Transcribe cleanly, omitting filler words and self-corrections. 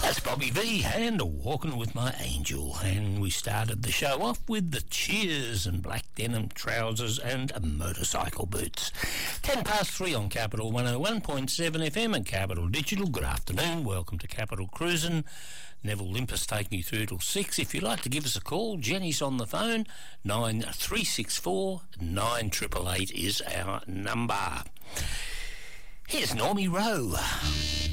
That's Bobby V and Walking With My Angel, and we started the show off with the Cheers and black denim trousers and motorcycle boots. 3:10 on Capital 101.7 FM and Capital Digital. Good afternoon, welcome to Capital Cruisin'. Neville Limpus taking you through till 6. If you'd like to give us a call, Jenny's on the phone. 9364 9888 is our number. Here's Normie Rowe.